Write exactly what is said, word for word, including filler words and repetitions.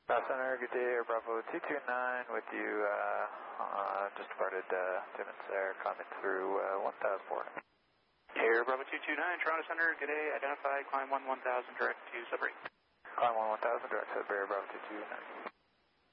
Toronto Center, good day, Air Bravo two two nine with you, uh, uh, just departed, uh, Timmins there, climbing through, uh, one thousand four. Air Bravo two two nine, Toronto Center, good day, identified, climb one one thousand, direct to Sudbury. Climb one one thousand, direct to Sudbury, Air Bravo two two nine.